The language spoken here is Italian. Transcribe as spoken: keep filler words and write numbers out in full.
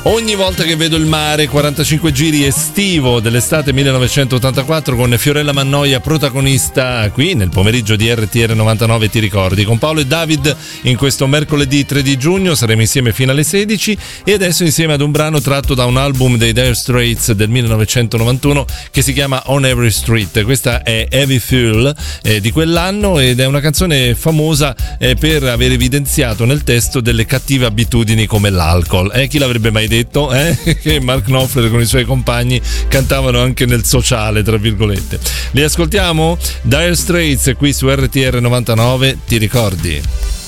Ogni volta che vedo il mare, quarantacinque giri estivo dell'estate millenovecentottantaquattro con Fiorella Mannoia protagonista qui nel pomeriggio di R T R novantanove Ti ricordi, con Paolo e David in questo mercoledì tre di giugno saremo insieme fino alle sedici e adesso insieme ad un brano tratto da un album dei Dire Straits del millenovecentonovantuno che si chiama On Every Street. Questa è Heavy Fuel eh, di quell'anno ed è una canzone famosa eh, per aver evidenziato nel testo delle cattive abitudini come l'alcol. Eh, chi l'avrebbe mai detto? detto eh? che Mark Knopfler con i suoi compagni cantavano anche nel sociale, tra virgolette. Li ascoltiamo? Dire Straits qui su R T R novantanove, ti ricordi?